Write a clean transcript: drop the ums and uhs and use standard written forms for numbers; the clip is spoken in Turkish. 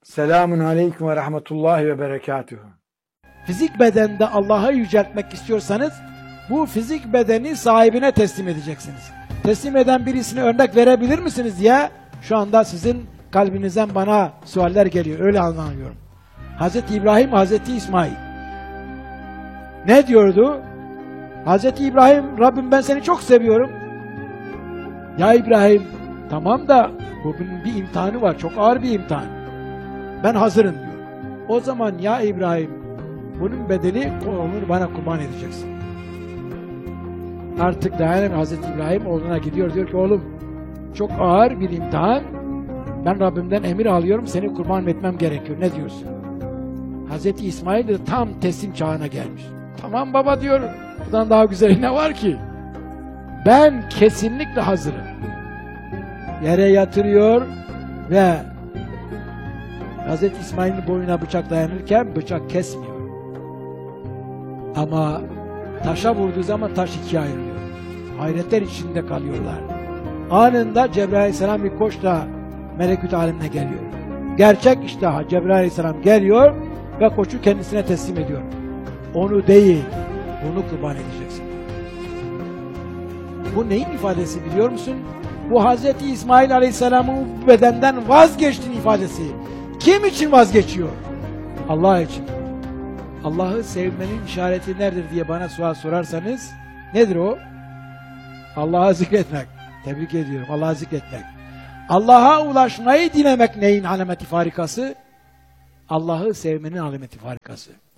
Selamun aleyküm ve rahmetullahi ve berekatuhu. Fizik bedende Allah'ı yüceltmek istiyorsanız bu fizik bedeni sahibine teslim edeceksiniz. Teslim eden birisine örnek verebilir misiniz diye şu anda sizin kalbinizden bana sualler geliyor. Öyle anlıyorum. Hazreti İbrahim, Hazreti İsmail. Ne diyordu? Hazreti İbrahim, Rabbim ben seni çok seviyorum. Ya İbrahim, tamam da bunun bir imtihanı var. Çok ağır bir imtihan. Ben hazırım diyor. O zaman ya İbrahim, bunun bedeli onu bana kurban edeceksin. Artık dayanamıyor Hazreti İbrahim oğluna gidiyor. Diyor ki oğlum çok ağır bir imtihan. Ben Rabbimden emir alıyorum. Seni kurban etmem gerekiyor. Ne diyorsun? Hazreti İsmail de tam teslim çağına gelmiş. Tamam baba diyor. Bundan daha güzeli ne var ki? Ben kesinlikle hazırım. Yere yatırıyor ve Hazreti İsmail'in boynuna bıçak dayanırken bıçak kesmiyor. Ama taşa vurduğu zaman taş ikiye ayrılıyor. Hayretler içinde kalıyorlar. Anında Cebrail Aleyhisselam bir koçla melekut alemine geliyor. Gerçek iştaha Cebrail Aleyhisselam geliyor ve koçu kendisine teslim ediyor. Onu değil, bunu kurban edeceksin. Bu neyin ifadesi biliyor musun? Bu Hazreti İsmail Aleyhisselam'ın bedenden vazgeçtiğinin ifadesi. Kim için vazgeçiyor? Allah için. Allah'ı sevmenin işareti nedir diye bana sual sorarsanız nedir o? Allah'ı zikretmek. Tebrik ediyorum. Allah'ı zikretmek. Allah'a ulaşmayı dilemek neyin alameti farikası? Allah'ı sevmenin alameti farikası.